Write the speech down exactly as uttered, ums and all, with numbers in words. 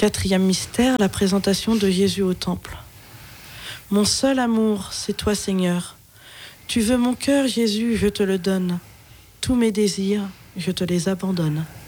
Quatrième mystère, la présentation de Jésus au temple. Mon seul amour, c'est toi, Seigneur. Tu veux mon cœur, Jésus, je te le donne. Tous mes désirs, je te les abandonne.